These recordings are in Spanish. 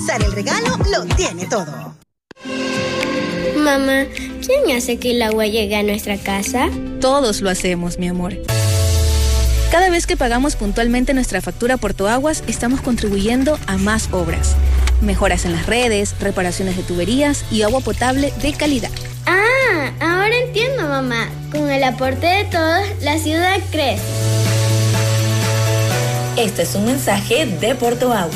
César el Regalo lo tiene todo. Mamá, ¿quién hace que el agua llegue a nuestra casa? Todos lo hacemos, mi amor. Cada vez que pagamos puntualmente nuestra factura Portoaguas, estamos contribuyendo a más obras. Mejoras en las redes, reparaciones de tuberías y agua potable de calidad. Ah, ahora entiendo, mamá. Con el aporte de todos, la ciudad crece. Este es un mensaje de Portoaguas.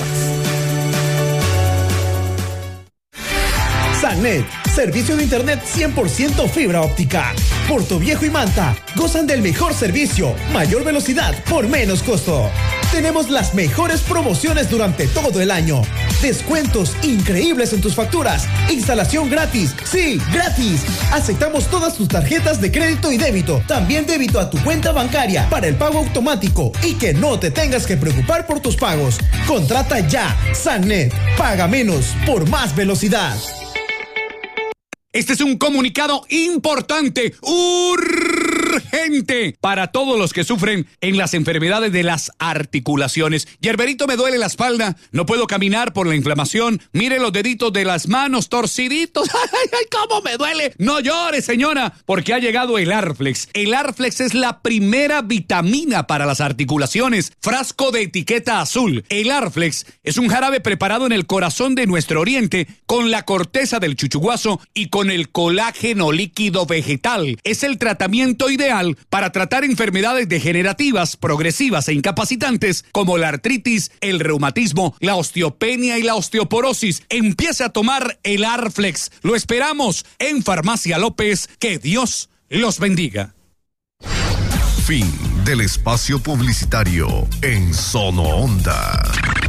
Sannet, servicio de internet 100% fibra óptica. Portoviejo y Manta gozan del mejor servicio, mayor velocidad por menos costo. Tenemos las mejores promociones durante todo el año. Descuentos increíbles en tus facturas. Instalación gratis. Sí, gratis. Aceptamos todas tus tarjetas de crédito y débito. También débito a tu cuenta bancaria para el pago automático y que no te tengas que preocupar por tus pagos. Contrata ya. Sannet. Paga menos por más velocidad. Este es un comunicado importante, urgente, para todos los que sufren en las enfermedades de las articulaciones. Yerberito, me duele la espalda, no puedo caminar por la inflamación. Mire los deditos de las manos torciditos. ¡Ay, cómo me duele! No llore, señora, porque ha llegado el Arflex. El Arflex es la primera vitamina para las articulaciones. Frasco de etiqueta azul. El Arflex es un jarabe preparado en el corazón de nuestro oriente con la corteza del chuchuguazo y con el colágeno líquido vegetal. Es el tratamiento ideal para tratar enfermedades degenerativas, progresivas e incapacitantes como la artritis, el reumatismo, la osteopenia y la osteoporosis. Empiece a tomar el Arflex. Lo esperamos en Farmacia López. Que Dios los bendiga. Fin del espacio publicitario en Sono Onda.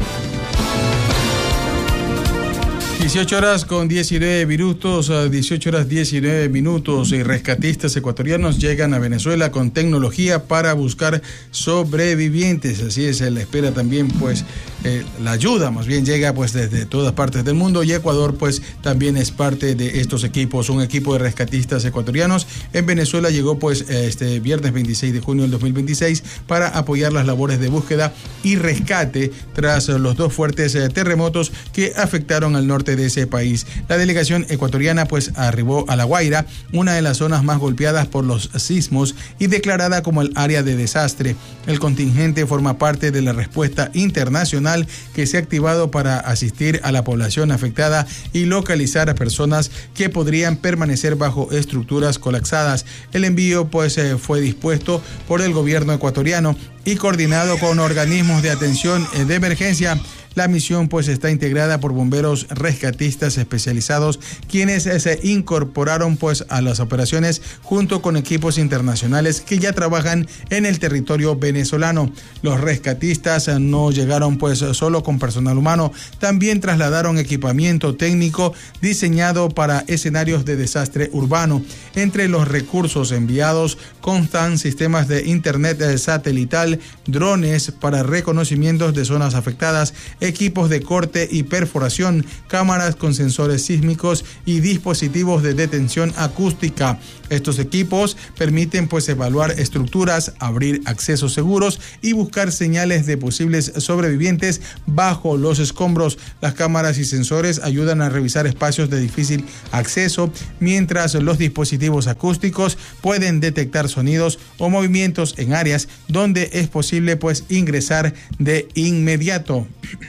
18 horas con 19 minutos, 18 horas 19 minutos, y rescatistas ecuatorianos llegan a Venezuela con tecnología para buscar sobrevivientes. Así es, se le espera también pues la ayuda, más bien llega pues desde todas partes del mundo, y Ecuador pues también es parte de estos equipos. Un equipo de rescatistas ecuatorianos en Venezuela llegó pues este viernes 26 de junio del 2026 para apoyar las labores de búsqueda y rescate tras los dos fuertes terremotos que afectaron al norte de ese país. La delegación ecuatoriana pues arribó a La Guaira, una de las zonas más golpeadas por los sismos y declarada como el área de desastre. El contingente forma parte de la respuesta internacional que se ha activado para asistir a la población afectada y localizar a personas que podrían permanecer bajo estructuras colapsadas. El envío pues fue dispuesto por el gobierno ecuatoriano y coordinado con organismos de atención de emergencia. La misión pues está integrada por bomberos rescatistas especializados, quienes se incorporaron pues a las operaciones junto con equipos internacionales que ya trabajan en el territorio venezolano. Los rescatistas no llegaron pues solo con personal humano, también trasladaron equipamiento técnico diseñado para escenarios de desastre urbano. Entre los recursos enviados constan sistemas de internet satelital, drones para reconocimientos de zonas afectadas, equipos de corte y perforación, cámaras con sensores sísmicos y dispositivos de detención acústica. Estos equipos permiten pues evaluar estructuras, abrir accesos seguros y buscar señales de posibles sobrevivientes bajo los escombros. Las cámaras y sensores ayudan a revisar espacios de difícil acceso, mientras los dispositivos acústicos pueden detectar sonidos o movimientos en áreas donde es posible pues ingresar de inmediato.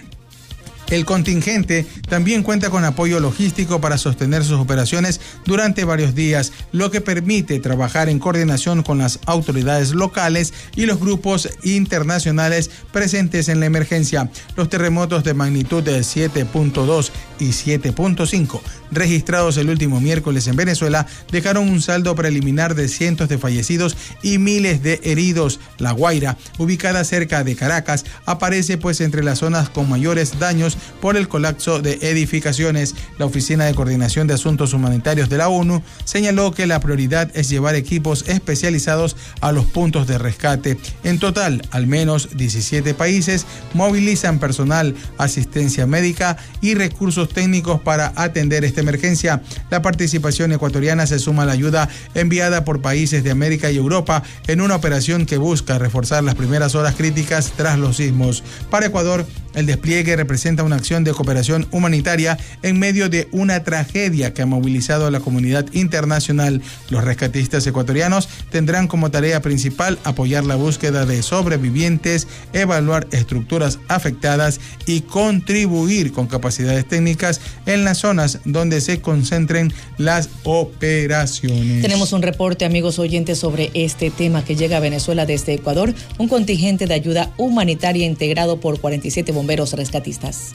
El contingente también cuenta con apoyo logístico para sostener sus operaciones durante varios días, lo que permite trabajar en coordinación con las autoridades locales y los grupos internacionales presentes en la emergencia. Los terremotos de magnitud de 7.2 y 7.5 registrados el último miércoles en Venezuela dejaron un saldo preliminar de cientos de fallecidos y miles de heridos. La Guaira, ubicada cerca de Caracas, aparece pues entre las zonas con mayores daños por el colapso de edificaciones. La Oficina de Coordinación de Asuntos Humanitarios de la ONU señaló que la prioridad es llevar equipos especializados a los puntos de rescate. En total, al menos 17 países movilizan personal, asistencia médica y recursos técnicos para atender esta emergencia. La participación ecuatoriana se suma a la ayuda enviada por países de América y Europa en una operación que busca reforzar las primeras horas críticas tras los sismos. Para Ecuador, El despliegue representa una acción de cooperación humanitaria en medio de una tragedia que ha movilizado a la comunidad internacional. Los rescatistas ecuatorianos tendrán como tarea principal apoyar la búsqueda de sobrevivientes, evaluar estructuras afectadas y contribuir con capacidades técnicas en las zonas donde se concentren las operaciones. Tenemos un reporte, amigos oyentes, sobre este tema que llega a Venezuela desde Ecuador, un contingente de ayuda humanitaria integrado por 47 bomberos rescatistas.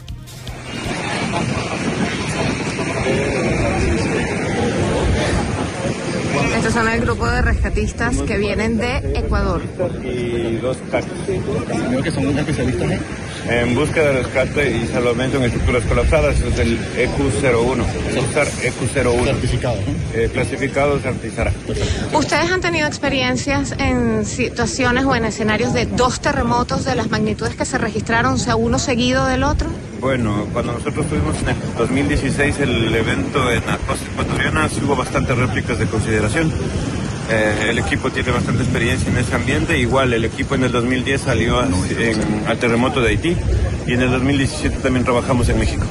Estos son el grupo de rescatistas que vienen de Ecuador. Y dos cactus. Creo que son especialistas en búsqueda de rescate y salvamento en estructuras colapsadas. Es el EQ01. EQ01. Certificado. Clasificado Certizara. ¿Ustedes han tenido experiencias en situaciones o en escenarios de dos terremotos de las magnitudes que se registraron, o sea, uno seguido del otro? Bueno, cuando nosotros tuvimos en el 2016 el evento en la costa ecuatoriana, hubo bastantes réplicas de consideración. El equipo tiene bastante experiencia en ese ambiente. Igual el equipo en el 2010 salió al terremoto de Haití y en el 2017 también trabajamos en México.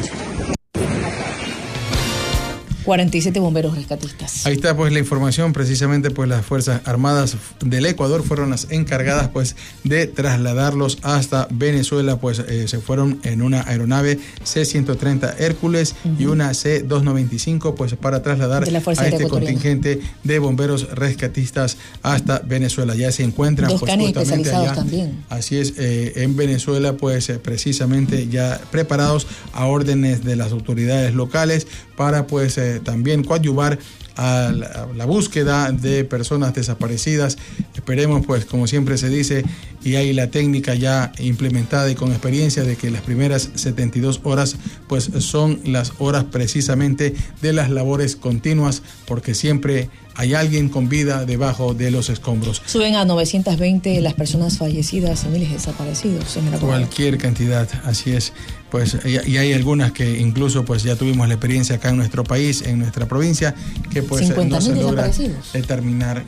47 bomberos rescatistas. Ahí está pues la información, precisamente pues las Fuerzas Armadas del Ecuador fueron las encargadas pues de trasladarlos hasta Venezuela, pues se fueron en una aeronave C-130 Hércules y una C-295 pues para trasladar a este contingente de bomberos rescatistas hasta Venezuela. Ya se encuentran dos pues canes justamente especializados allá, también. Así es, en Venezuela pues precisamente ya preparados a órdenes de las autoridades locales para pues también coadyuvar a la búsqueda de personas desaparecidas. Esperemos pues, como siempre se dice, y hay la técnica ya implementada y con experiencia de que las primeras 72 horas pues son las horas precisamente de las labores continuas, porque siempre hay alguien con vida debajo de los escombros. Suben a 920 las personas fallecidas y miles desaparecidos, señora. Cualquier cantidad, así es. Pues y hay algunas que incluso pues ya tuvimos la experiencia acá en nuestro país, en nuestra provincia, que pues no se logra determinar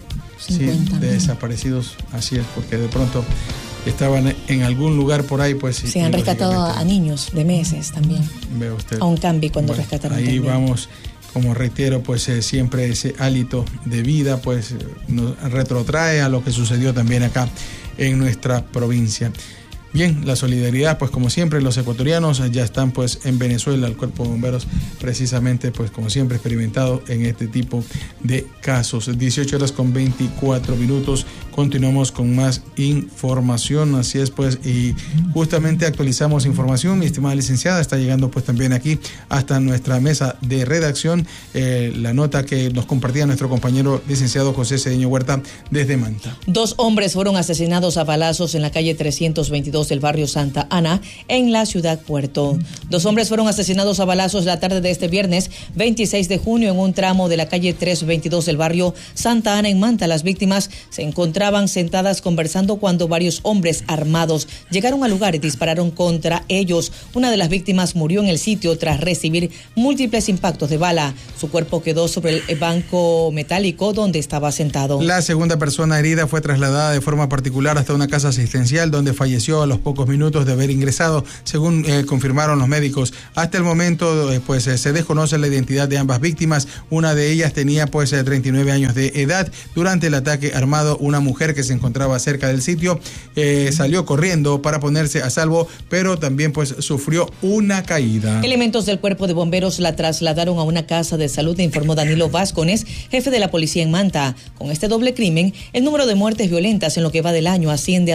de desaparecidos, así es, porque de pronto estaban en algún lugar por ahí, pues se han rescatado a niños de meses también. Ve usted. A un cambio cuando rescataron. Ahí también. Vamos, como reitero, pues siempre ese hálito de vida pues nos retrotrae a lo que sucedió también acá en nuestra provincia. Bien, la solidaridad, pues como siempre, los ecuatorianos ya están pues en Venezuela, el cuerpo de bomberos precisamente pues como siempre experimentado en este tipo de casos. 18 horas con 24 minutos, continuamos con más información, así es pues, y justamente actualizamos información, mi estimada licenciada, está llegando pues también aquí hasta nuestra mesa de redacción, la nota que nos compartía nuestro compañero licenciado José Cedeño Huerta desde Manta. 2 hombres fueron asesinados a balazos en la calle 322 del barrio Santa Ana, en la ciudad Puerto. 2 hombres fueron asesinados a balazos la tarde de este viernes 26 de junio en un tramo de la calle 322 del barrio Santa Ana en Manta. Las víctimas se encontraban sentadas conversando cuando varios hombres armados llegaron al lugar y dispararon contra ellos. Una de las víctimas murió en el sitio tras recibir múltiples impactos de bala. Su cuerpo quedó sobre el banco metálico donde estaba sentado. La segunda persona herida fue trasladada de forma particular hasta una casa asistencial donde falleció a los pocos minutos de haber ingresado, según confirmaron los médicos. Hasta el momento pues se desconoce la identidad de ambas víctimas. Una de ellas tenía pues 39 años de edad. Durante el ataque armado, una mujer que se encontraba cerca del sitio salió corriendo para ponerse a salvo, pero también pues sufrió una caída. Elementos del cuerpo de bomberos la trasladaron a una casa de salud, informó Danilo Vázquez, jefe de la policía en Manta. Con este doble crimen, el número de muertes violentas en lo que va del año asciende a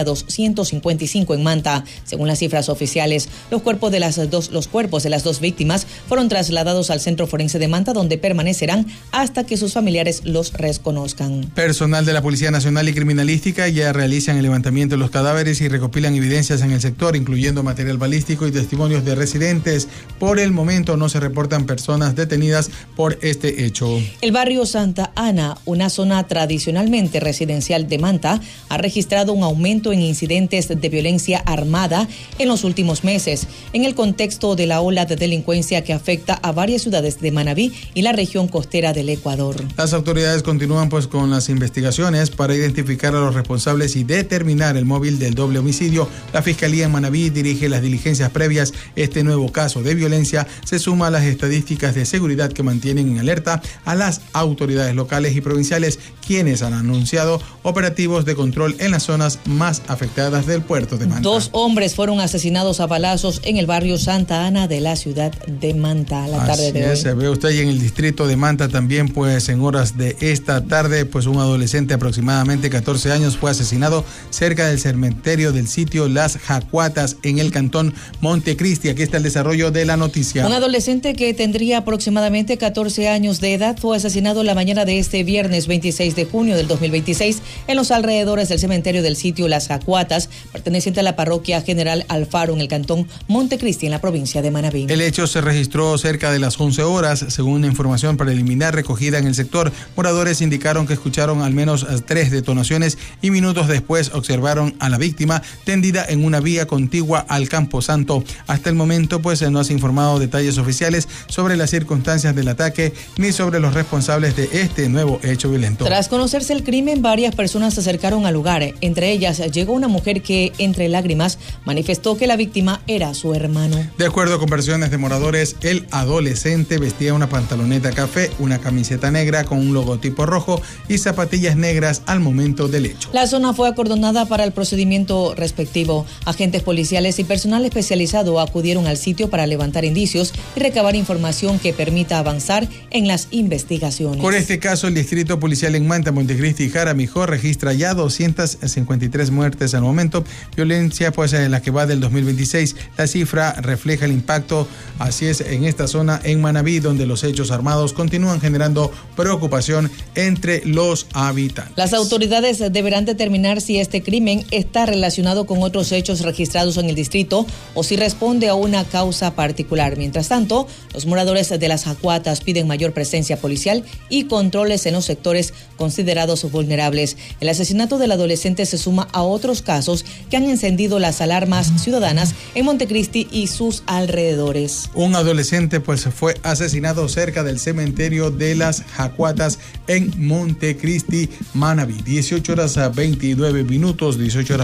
255 en Manta. Según las cifras oficiales, los cuerpos de las dos víctimas fueron trasladados al Centro Forense de Manta, donde permanecerán hasta que sus familiares los reconozcan. Personal de la Policía Nacional y Criminalística ya realizan el levantamiento de los cadáveres y recopilan evidencias en el sector, incluyendo material balístico y testimonios de residentes. Por el momento no se reportan personas detenidas por este hecho. El barrio Santa Ana, una zona tradicionalmente residencial de Manta, ha registrado un aumento en incidentes de violencia violencia armada en los últimos meses, en el contexto de la ola de delincuencia que afecta a varias ciudades de Manabí y la región costera del Ecuador. Las autoridades continúan con las investigaciones para identificar a los responsables y determinar el móvil del doble homicidio. La Fiscalía en Manabí dirige las diligencias previas. Este nuevo caso de violencia se suma a las estadísticas de seguridad que mantienen en alerta a las autoridades locales y provinciales, quienes han anunciado operativos de control en las zonas más afectadas del puerto de Manta. 2 hombres fueron asesinados a balazos en el barrio Santa Ana de la ciudad de Manta la tarde de hoy. Se ve usted, y en el distrito de Manta también, pues en horas de esta tarde, pues un adolescente de aproximadamente 14 años fue asesinado cerca del cementerio del sitio Las Jacuatas en el cantón Montecristi. Aquí está el desarrollo de la noticia. Un adolescente que tendría aproximadamente 14 años de edad fue asesinado la mañana de este viernes 26 de junio del 2026 en los alrededores del cementerio del sitio Las Jacuatas, perteneciente a la parroquia General Alfaro en el cantón Montecristi en la provincia de Manabí. El hecho se registró cerca de las 11 horas, según una información preliminar recogida en el sector. Moradores indicaron que escucharon al menos 3 detonaciones y minutos después observaron a la víctima tendida en una vía contigua al Camposanto. Hasta el momento, pues no se ha informado detalles oficiales sobre las circunstancias del ataque ni sobre los responsables de este nuevo hecho violento. Tras conocerse el crimen, varias personas se acercaron al lugar. Entre ellas llegó una mujer que, entre lágrimas, manifestó que la víctima era su hermano. De acuerdo con versiones de moradores, el adolescente vestía una pantaloneta café, una camiseta negra con un logotipo rojo y zapatillas negras al momento del hecho. La zona fue acordonada para el procedimiento respectivo. Agentes policiales y personal especializado acudieron al sitio para levantar indicios y recabar información que permita avanzar en las investigaciones. Por este caso, el distrito policial en Manta, Montecristi y Jaramijó registra ya 253 muertes al momento. Violencia, pues en la que va del 2026. La cifra refleja el impacto, así es, en esta zona en Manabí, donde los hechos armados continúan generando preocupación entre los habitantes. Las autoridades deberán determinar si este crimen está relacionado con otros hechos registrados en el distrito o si responde a una causa particular. Mientras tanto, los moradores de Las Jacuatas piden mayor presencia policial y controles en los sectores considerados vulnerables. El asesinato del adolescente se suma a otros casos que han encendido las alarmas ciudadanas en Montecristi y sus alrededores. Un adolescente pues fue asesinado cerca del cementerio de Las Jacuatas en Montecristi, Manabí. 18 horas 29 minutos.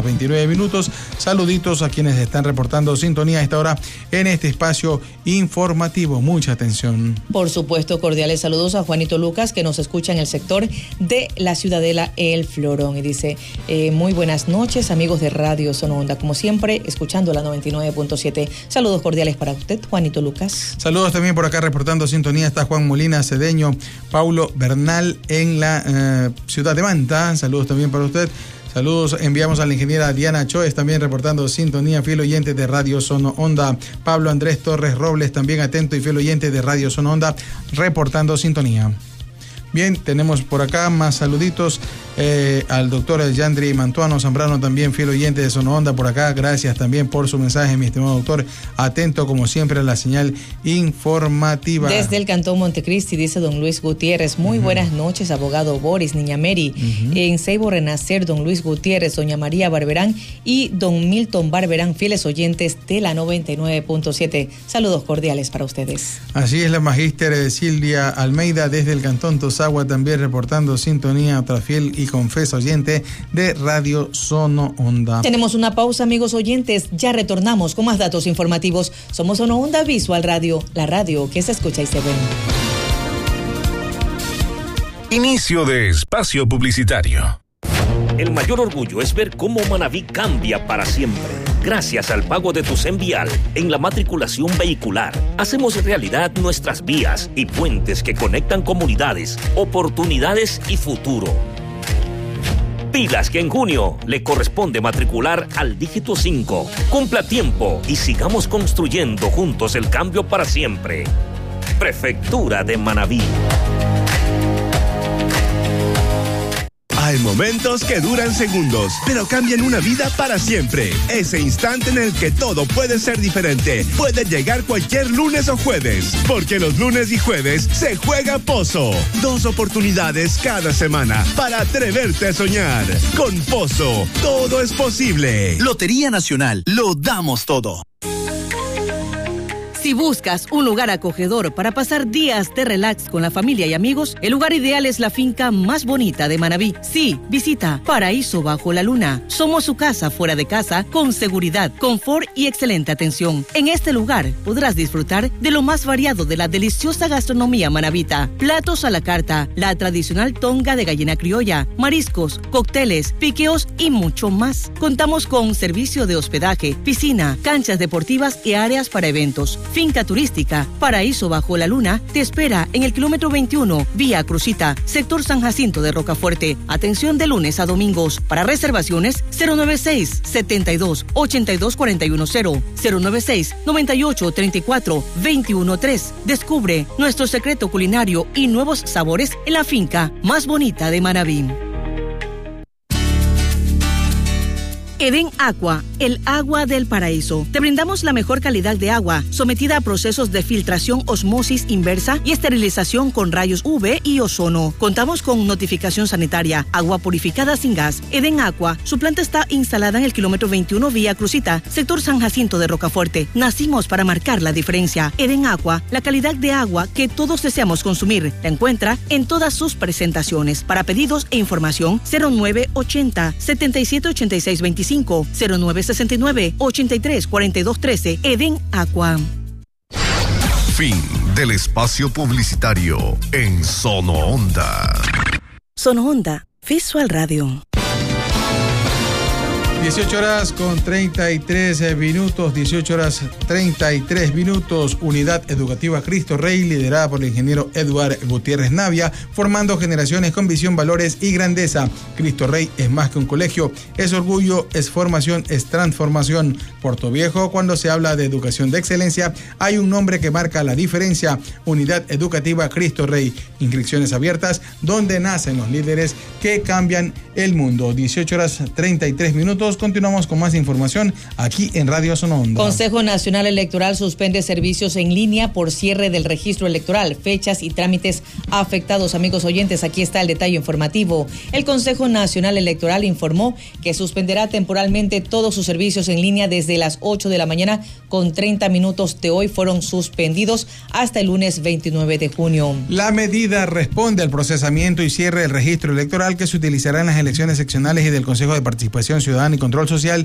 Saluditos a quienes están reportando sintonía a esta hora en este espacio informativo. Mucha atención. Por supuesto, cordiales saludos a Juanito Lucas, que nos escucha en el sector de la Ciudadela El Florón, y dice, muy buenas noches, amigos de Radio Zona Onda, como siempre, escuchando la 99.7. Saludos cordiales para usted, Juanito Lucas. Saludos también por acá reportando sintonía, está Juan Molina Cedeño, Paulo Bernal en la ciudad de Manta. Saludos también para usted. Saludos enviamos a la ingeniera Diana Choes, también reportando sintonía, fiel oyente de Radio Zona Onda. Pablo Andrés Torres Robles, también atento y fiel oyente de Radio Zona Onda, reportando sintonía. Bien, tenemos por acá más saluditos al doctor Yandri Mantuano Zambrano, también fiel oyente de Zona Onda por acá. Gracias también por su mensaje, mi estimado doctor. Atento como siempre a la señal informativa. Desde el cantón Montecristi, dice don Luis Gutiérrez. Muy buenas noches, abogado Boris, niña Mary. En Ceibo Renacer, don Luis Gutiérrez, doña María Barberán y don Milton Barberán, fieles oyentes de la 99.7. Saludos cordiales para ustedes. Así es, la magíster Silvia Almeida desde el cantón Tosagua, también reportando sintonía, otra fiel y confesa oyente de Radio Zona Onda. Tenemos una pausa, amigos oyentes. Ya retornamos con más datos informativos. Somos Zona Onda Visual Radio, la radio que se escucha y se ve. Inicio de espacio publicitario. El mayor orgullo es ver cómo Manabí cambia para siempre. Gracias al pago de tu CENVIAL en la matriculación vehicular, hacemos realidad nuestras vías y puentes que conectan comunidades, oportunidades y futuro. Pilas que en junio le corresponde matricular al dígito 5. Cumpla tiempo y sigamos construyendo juntos el cambio para siempre. Prefectura de Manabí. Hay momentos que duran segundos, pero cambian una vida para siempre. Ese instante en el que todo puede ser diferente puede llegar cualquier lunes o jueves, porque los lunes y jueves se juega Pozo. 2 oportunidades cada semana para atreverte a soñar. Con Pozo, todo es posible. Lotería Nacional, lo damos todo. Si buscas un lugar acogedor para pasar días de relax con la familia y amigos, el lugar ideal es la finca más bonita de Manabí. Sí, visita Paraíso Bajo la Luna. Somos su casa fuera de casa, con seguridad, confort y excelente atención. En este lugar podrás disfrutar de lo más variado de la deliciosa gastronomía manabita. Platos a la carta, la tradicional tonga de gallina criolla, mariscos, cócteles, piqueos y mucho más. Contamos con servicio de hospedaje, piscina, canchas deportivas y áreas para eventos. Finca turística Paraíso Bajo la Luna te espera en el kilómetro 21, vía Crucita, sector San Jacinto de Rocafuerte. Atención de lunes a domingos. Para reservaciones, 096-72-82-410, 096-98-34-213. Descubre nuestro secreto culinario y nuevos sabores en la finca más bonita de Manabí. Edén Aqua, el agua del paraíso. Te brindamos la mejor calidad de agua, sometida a procesos de filtración, osmosis inversa y esterilización con rayos UV y ozono. Contamos con notificación sanitaria, agua purificada sin gas. Edén Aqua, su planta está instalada en el kilómetro 21 vía Crucita, sector San Jacinto de Rocafuerte. Nacimos para marcar la diferencia. Edén Aqua, la calidad de agua que todos deseamos consumir. La encuentra en todas sus presentaciones. Para pedidos e información, 0980 778625. 0969-834213. Edén Aqua. Fin del espacio publicitario en Sono Onda. Sono Onda, Visual Radio. 18 horas con 33 minutos, 18 horas 33 minutos, Unidad Educativa Cristo Rey, liderada por el ingeniero Eduard Gutiérrez Navia, formando generaciones con visión, valores y grandeza. Cristo Rey es más que un colegio, es orgullo, es formación, es transformación. Portoviejo, cuando se habla de educación de excelencia, hay un nombre que marca la diferencia: Unidad Educativa Cristo Rey. Inscripciones abiertas, donde nacen los líderes que cambian el mundo. 18 horas 33 minutos. Continuamos con más información aquí en Radio Sono Onda. Consejo Nacional Electoral suspende servicios en línea por cierre del registro electoral, fechas y trámites afectados. Amigos oyentes, aquí está el detalle informativo. El Consejo Nacional Electoral informó que suspenderá temporalmente todos sus servicios en línea desde las 8 de la mañana con 30 minutos de hoy. Fueron suspendidos hasta el lunes 29 de junio. La medida responde al procesamiento y cierre del registro electoral que se utilizará en las elecciones seccionales y del Consejo de Participación Ciudadana y Control Social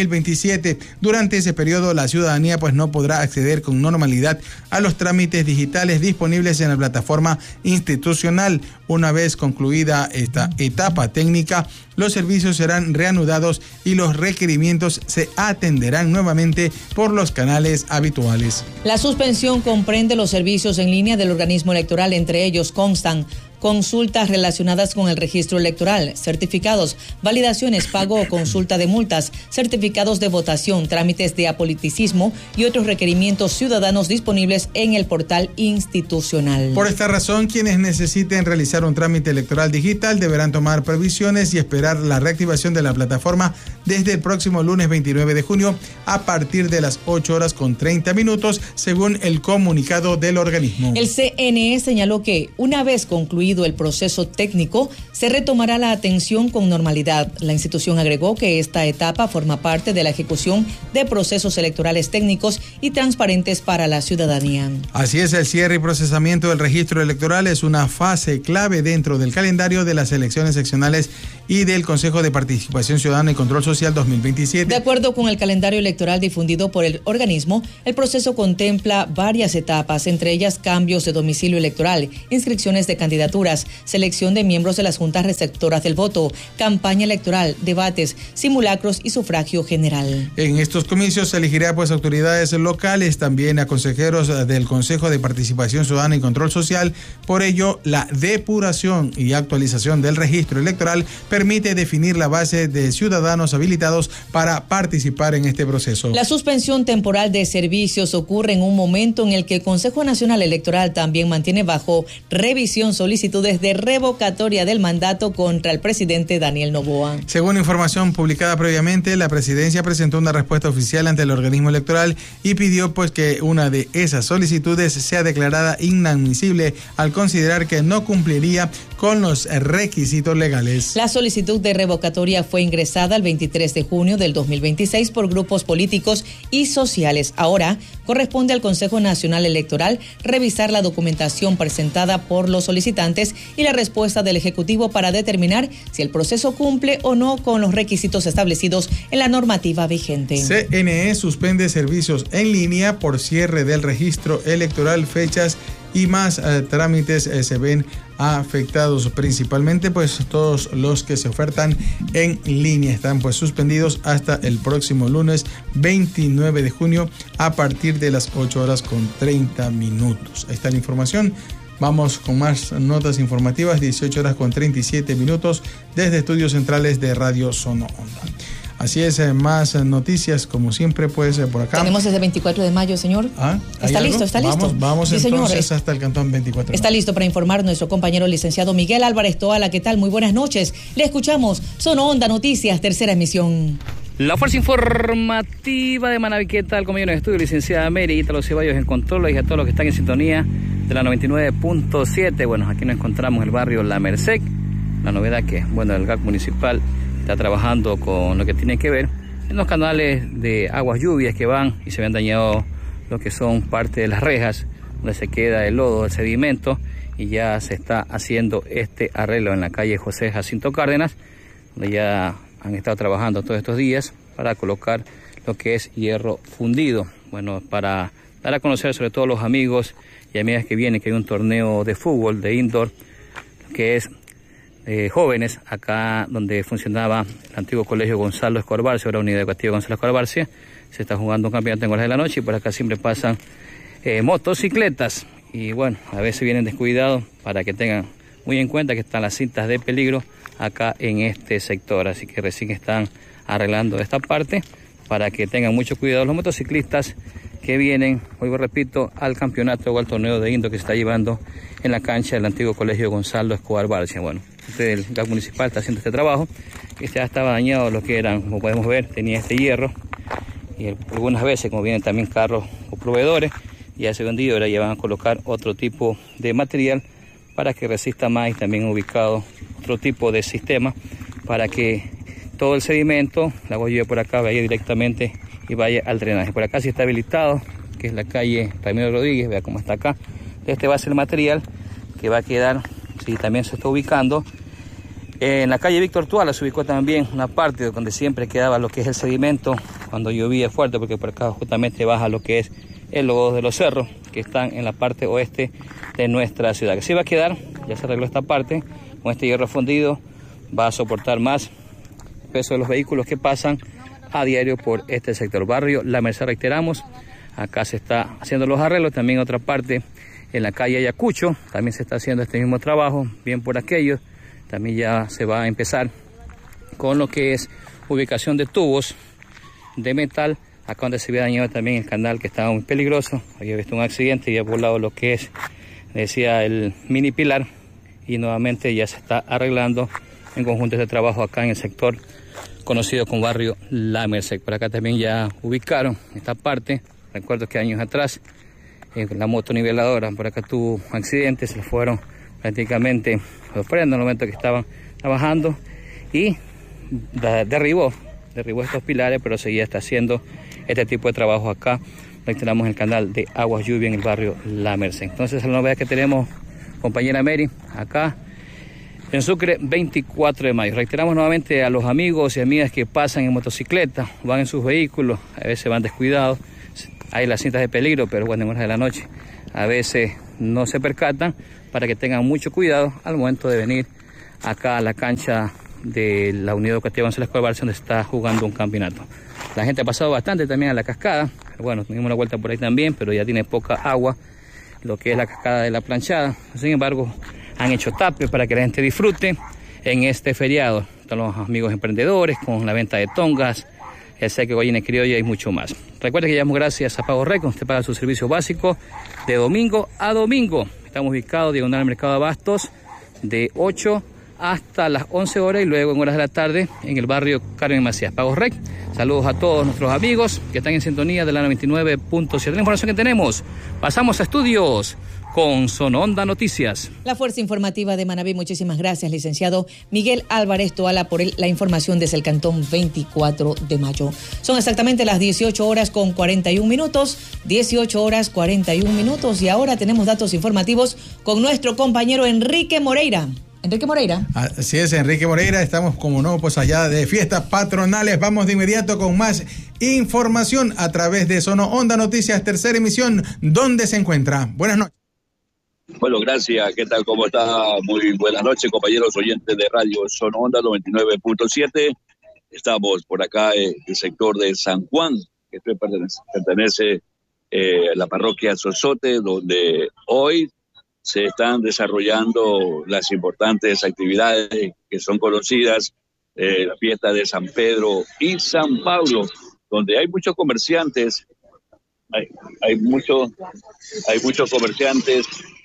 2027. Durante ese periodo, la ciudadanía no podrá acceder con normalidad a los trámites digitales disponibles en la plataforma institucional. Una vez concluida esta etapa técnica, los servicios serán reanudados y los requerimientos se atenderán nuevamente por los canales habituales. La suspensión comprende los servicios en línea del organismo electoral. Entre ellos constan consultas relacionadas con el registro electoral, certificados, validaciones, pago o consulta de multas, certificados de votación, trámites de apoliticismo y otros requerimientos ciudadanos disponibles en el portal institucional. Por esta razón, quienes necesiten realizar un trámite electoral digital deberán tomar previsiones y esperar la reactivación de la plataforma desde el próximo lunes 29 de junio a partir de las 8 horas con 30 minutos, según el comunicado del organismo. El CNE señaló que, una vez concluido el proceso técnico, se retomará la atención con normalidad. La institución agregó que esta etapa forma parte de la ejecución de procesos electorales técnicos y transparentes para la ciudadanía. Así es, el cierre y procesamiento del registro electoral es una fase clave dentro del calendario de las elecciones seccionales y del Consejo de Participación Ciudadana y Control Social 2027. De acuerdo con el calendario electoral difundido por el organismo, el proceso contempla varias etapas, entre ellas cambios de domicilio electoral, inscripciones de candidaturas, selección de miembros de las juntas receptoras del voto, campaña electoral, debates, simulacros y sufragio general. En estos comicios se elegirá autoridades locales, también a consejeros del Consejo de Participación Ciudadana y Control Social. Por ello, la depuración y actualización del registro electoral permite definir la base de ciudadanos habilitados para participar en este proceso. La suspensión temporal de servicios ocurre en un momento en el que el Consejo Nacional Electoral también mantiene bajo revisión solicitud solicitudes de revocatoria del mandato contra el presidente Daniel Noboa. Según información publicada previamente, la presidencia presentó una respuesta oficial ante el organismo electoral y pidió pues que una de esas solicitudes sea declarada inadmisible al considerar que no cumpliría con los requisitos legales. La solicitud de revocatoria fue ingresada el 23 de junio del 2026 por grupos políticos y sociales. Ahora corresponde al Consejo Nacional Electoral revisar la documentación presentada por los solicitantes y la respuesta del Ejecutivo para determinar si el proceso cumple o no con los requisitos establecidos en la normativa vigente. CNE suspende servicios en línea por cierre del registro electoral, fechas y más trámites se ven afectados, principalmente pues todos los que se ofertan en línea están pues suspendidos hasta el próximo lunes 29 de junio a partir de las 8:30. Ahí está la información. Vamos con más notas informativas, 18:37 desde estudios centrales de Radio Sono Onda. Así es, más noticias como siempre pues por acá. Tenemos desde 24 de mayo, señor. ¿Está listo? ¿Está listo? Vamos sí, entonces señor. Hasta el cantón 24. Está listo para informar nuestro compañero licenciado Miguel Álvarez Toala. ¿Qué tal? Muy buenas noches. Le escuchamos. Sono Onda Noticias, tercera emisión. La fuerza informativa de Manaví, ¿qué tal? Compañero de estudio, licenciada Mary, Ítalo Ceballos en control, y a todos los que están en sintonía de la 99.7. Bueno, aquí nos encontramos en el barrio La Merced. La novedad que, bueno, el GAC municipal está trabajando con lo que tiene que ver en los canales de aguas lluvias que van y se habían dañado lo que son parte de las rejas, donde se queda el lodo, el sedimento, y ya se está haciendo este arreglo en la calle José Jacinto Cárdenas, donde ya han estado trabajando todos estos días para colocar lo que es hierro fundido. Bueno, para dar a conocer sobre todo a los amigos y amigas que vienen, que hay un torneo de fútbol, de indoor, que es jóvenes, acá donde funcionaba el antiguo colegio Gonzalo Escobar Barcia, ahora unidad educativa Gonzalo Escobar Barcia. Se está jugando un campeonato en horas de la noche y por acá siempre pasan motocicletas y bueno, a veces vienen descuidados, para que tengan muy en cuenta que están las cintas de peligro acá en este sector, así que recién están arreglando esta parte para que tengan mucho cuidado los motociclistas que vienen, hoy repito, al campeonato o al torneo de indoor que se está llevando en la cancha del antiguo colegio Gonzalo Escobar Barcia. Bueno, el GAC municipal está haciendo este trabajo, que ya estaba dañado lo que eran, como podemos ver, tenía este hierro, y algunas veces, como vienen también carros o proveedores, ya se vendido, ahora ya van a colocar otro tipo de material para que resista más, y también ubicado otro tipo de sistema para que todo el sedimento, la agua lluvia por acá, vaya directamente y vaya al drenaje. Por acá sí está habilitado, que es la calle Ramiro Rodríguez, vea cómo está acá. Este va a ser el material que va a quedar, sí, también se está ubicando. En la calle Víctor Tuala se ubicó también una parte donde siempre quedaba lo que es el sedimento cuando llovía fuerte, porque por acá justamente baja lo que es el lodo de los cerros que están en la parte oeste de nuestra ciudad. Que sí va a quedar, ya se arregló esta parte, con este hierro fundido va a soportar más el peso de los vehículos que pasan a diario por este sector. Barrio La Merced, reiteramos, acá se está haciendo los arreglos. También otra parte en la calle Ayacucho, también se está haciendo este mismo trabajo, bien por aquello. También ya se va a empezar con lo que es ubicación de tubos de metal, acá donde se había dañado también el canal, que estaba muy peligroso. Había visto un accidente y había volado lo que es, decía, el mini pilar, y nuevamente ya se está arreglando en conjunto de trabajo acá en el sector conocido como barrio La Merced. Por acá también ya ubicaron esta parte. Recuerdo que años atrás la motoniveladora por acá tuvo accidentes, se fueron prácticamente los frenos en el momento que estaban trabajando y derribó estos pilares, pero seguía está haciendo este tipo de trabajo acá. Reiteramos en el canal de aguas lluvia en el barrio La Merced. Entonces la novedad que tenemos, compañera Mary, acá en Sucre, 24 de mayo. Reiteramos nuevamente a los amigos y amigas que pasan en motocicleta, van en sus vehículos, a veces van descuidados, hay las cintas de peligro, pero bueno, en horas de la noche a veces no se percatan, para que tengan mucho cuidado al momento de venir acá a la cancha de la unidad educativa Gonzalo Escobar Barcia, donde se está jugando un campeonato. La gente ha pasado bastante también a la cascada, bueno, tuvimos una vuelta por ahí también, pero ya tiene poca agua, lo que es la cascada de la Planchada. Sin embargo, han hecho tape para que la gente disfrute en este feriado. Están los amigos emprendedores con la venta de tongas, el seque gallina criolla y mucho más. Recuerde que llamamos gracias a Pago Record. Usted paga su servicio básico de domingo a domingo. Estamos ubicados diagonal al Mercado Abastos, de 8 hasta las 11 horas y luego en horas de la tarde en el barrio Carmen Macías. Pagos Rec. Saludos a todos nuestros amigos que están en sintonía de la 99.7. La información que tenemos. Pasamos a estudios con Sononda Noticias. La Fuerza Informativa de Manabí, muchísimas gracias, licenciado Miguel Álvarez Toala, por la información desde el Cantón 24 de Mayo. Son exactamente las 18 horas con 41 minutos, 18 horas 41 minutos, y ahora tenemos datos informativos con nuestro compañero Enrique Moreira. Enrique Moreira. Así es, Enrique Moreira, estamos como no, pues allá de fiestas patronales. Vamos de inmediato con más información a través de Sono Onda Noticias, tercera emisión. ¿Dónde se encuentra? Buenas noches. Bueno, gracias. ¿Qué tal? ¿Cómo está? Muy buenas noches, compañeros oyentes de Radio Sono Onda 99.7. Estamos por acá en el sector de San Juan, que pertenece a la parroquia Sosote, donde hoy se están desarrollando las importantes actividades que son conocidas, la fiesta de San Pedro y San Pablo, donde hay muchos comerciantes, hay muchos comerciantes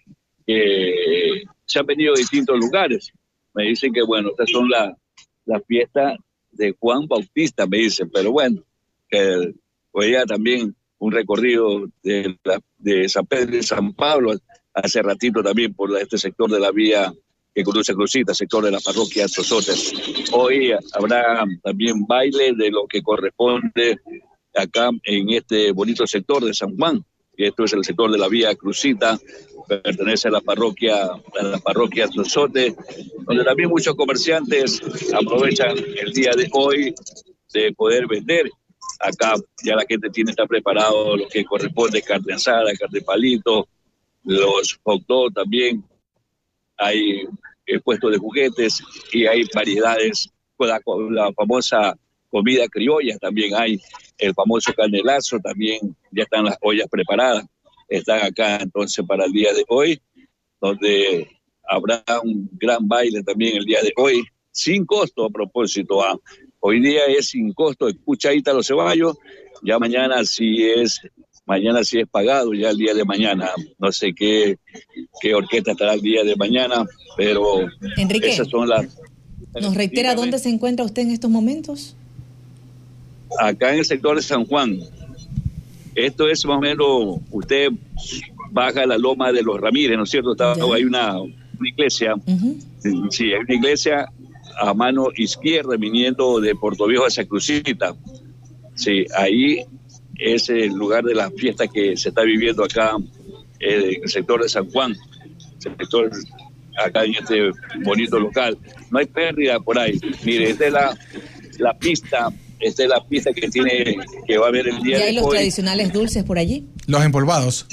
que se han venido de distintos lugares. Me dicen que, bueno, estas son las fiestas de Juan Bautista, me dicen, pero bueno, que hoy ya también un recorrido de San Pedro y San Pablo, hace ratito también por este sector de la vía que conduce a Crucita, sector de la parroquia Sosote. Hoy habrá también baile de lo que corresponde acá en este bonito sector de San Juan, que esto es el sector de la vía Crucita, pertenece a la parroquia Sosote, donde también muchos comerciantes aprovechan el día de hoy de poder vender. Acá ya la gente está preparado lo que corresponde, carne asada, carne palito, los hot dogs también, hay puestos de juguetes y hay variedades, la famosa comida criolla también hay, el famoso canelazo también, ya están las ollas preparadas, están acá entonces para el día de hoy, donde habrá un gran baile también el día de hoy, sin costo a propósito, hoy día es sin costo, escucha Ítalo Ceballos, ya mañana sí es pagado ya el día de mañana. No sé qué orquesta estará el día de mañana, pero Enrique, esas son las... ¿Nos reitera dónde se encuentra usted en estos momentos? Acá en el sector de San Juan. Esto es más o menos, usted baja la loma de los Ramírez, ¿no es cierto? Hay una iglesia, sí, hay una iglesia a mano izquierda viniendo de Portoviejo hacia Crucita. Sí, ahí es el lugar de la fiesta que se está viviendo acá en el sector de San Juan, acá en este bonito local. No hay pérdida por ahí. Mire, esta es la pista que va a haber el día de hoy. ¿Y hay los tradicionales dulces por allí? Los empolvados.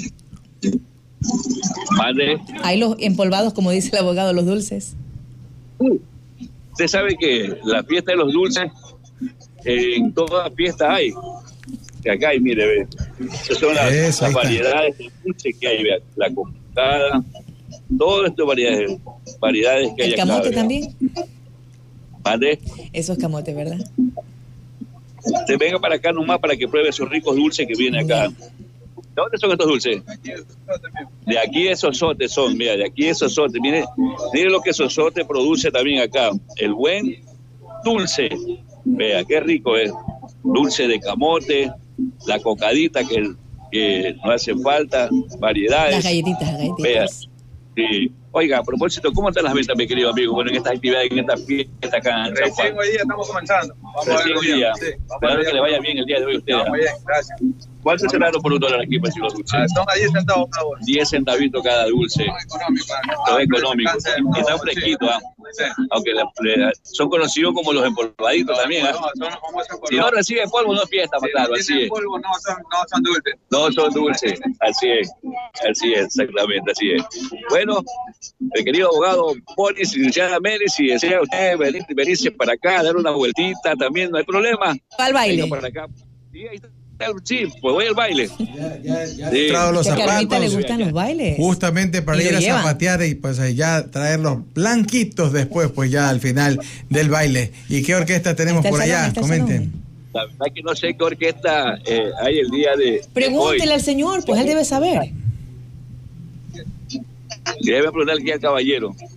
¿Vale? Hay los empolvados, como dice el abogado, los dulces. Usted sabe que la fiesta de los dulces, en toda fiesta hay. Que acá hay, mire, ve. Esas son las variedades de dulce que hay, vea. La cocada, todas estas variedades que hay acá. ¿El camote también? ¿Vale? Eso es camote, ¿verdad? Usted venga para acá nomás para que pruebe esos ricos dulces que vienen acá. ¿De dónde son estos dulces? De aquí de Sosote son, mira, de aquí de Sosote. Mire lo que Sosote produce también acá. El buen dulce. Vea, qué rico es. Dulce de camote, la cocadita que no hace falta, variedades. Las galletitas. Vea, sí. Oiga, a propósito, ¿cómo están las ventas, mi querido amigo? Bueno, en esta actividad, en esta fiesta acá en San Juan. Recién hoy día estamos comenzando. Recién hoy día. Espero que le vaya bien el día de hoy a ustedes. Muy bien, gracias. ¿Cuál se será por $1 aquí para los dulces? Son a 10 centavos cada uno. 10 centavitos cada dulce. Todo económico. Y está fresquito, Sí. Aunque son conocidos como los empolvaditos también. Si no recibe polvo, no es fiesta, claro, así es. Polvo, no son dulces. No son dulces, así es, exactamente, así es. Bueno, el querido abogado Boris, licenciada Mary, si desea usted venirse para acá, dar una vueltita, también no hay problema. Al baile. Para acá. Sí, pues voy al baile. Ya trajo los zapatos. A Carmita le gustan los bailes. Justamente para ir a zapatear y pues ya traerlos blanquitos después, pues ya al final del baile. ¿Y qué orquesta tenemos por allá? Comenten. La verdad que no sé qué orquesta hay el día de Pregúntele al señor, pues él debe saber. Debe preguntarle aquí al caballero.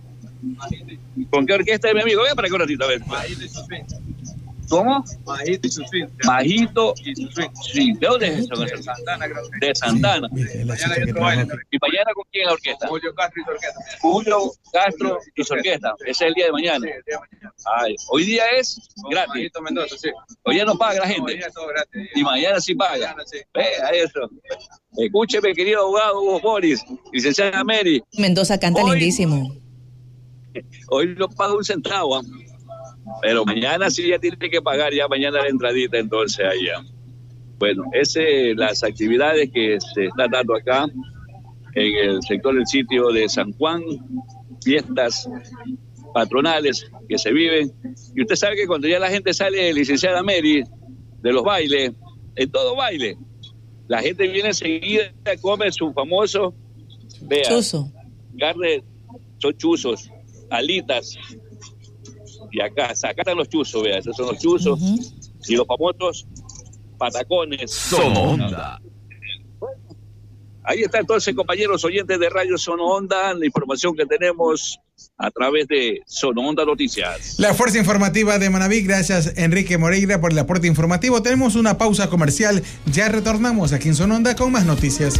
¿Con qué orquesta es mi amigo? Ven para acá un ratito, a ver. ¿Cómo? Majito y su swing. Majito y su swing. Sí, ¿de dónde es eso? De Santana, creo que. De Santana. Mañana hay otro baile. ¿Y mañana con quién es la orquesta? Julio Castro y su orquesta. Julio Castro y su orquesta. Ese es el día de mañana. Sí, el día de mañana. Ay, hoy día es gratis. Majito Mendoza, sí. Hoy ya no paga la gente. Hoy día es todo gratis. Y mañana sí paga. Mañana sí. Vea eso. Escúcheme, querido abogado Hugo Boris, licenciada Mary. Mendoza canta lindísimo. Hoy no paga un centavo, pero mañana sí ya tiene que pagar, ya mañana la entradita entonces allá. Bueno, esas las actividades que se están dando acá en el sector del sitio de San Juan, fiestas patronales que se viven. Y usted sabe que cuando ya la gente sale, licenciada Mary, de los bailes, en todo baile, la gente viene enseguida, come su famoso, vea, chuzo. Carne, son chuzos, alitas, y acá están los chuzos, vea, esos son los chuzos, y los famosos patacones. Sono Onda. Ahí está entonces, compañeros oyentes de Radio Sono Onda, la información que tenemos a través de Sono Onda Noticias. La Fuerza Informativa de Manabí, gracias Enrique Moreira por el aporte informativo. Tenemos una pausa comercial, ya retornamos aquí en Sono Onda con más noticias.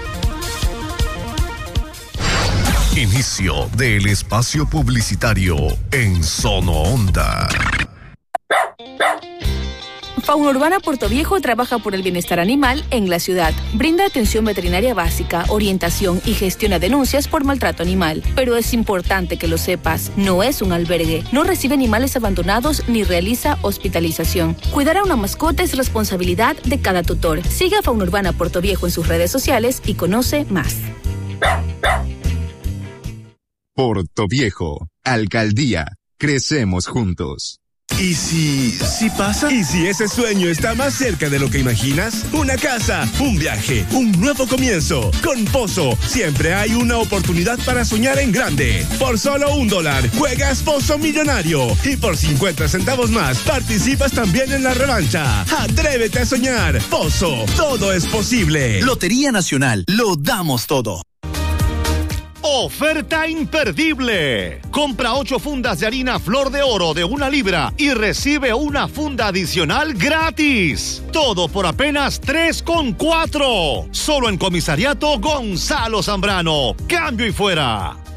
Inicio del espacio publicitario en Sono Onda. Fauna Urbana Puerto Viejo trabaja por el bienestar animal en la ciudad. Brinda atención veterinaria básica, orientación y gestiona denuncias por maltrato animal. Pero es importante que lo sepas, no es un albergue, no recibe animales abandonados ni realiza hospitalización. Cuidar a una mascota es responsabilidad de cada tutor. Siga Fauna Urbana Puerto Viejo en sus redes sociales y conoce más. Puerto Viejo, Alcaldía, crecemos juntos. ¿Y si pasa? ¿Y si ese sueño está más cerca de lo que imaginas? Una casa, un viaje, un nuevo comienzo. Con Pozo siempre hay una oportunidad para soñar en grande. Por solo $1 juegas Pozo Millonario y por 50 centavos más participas también en la revancha. Atrévete a soñar. Pozo, todo es posible. Lotería Nacional, lo damos todo. Oferta imperdible. Compra 8 fundas de harina Flor de Oro de 1 libra y recibe una funda adicional gratis. Todo por apenas 3,4. Solo en Comisariato Gonzalo Zambrano. Cambio y fuera.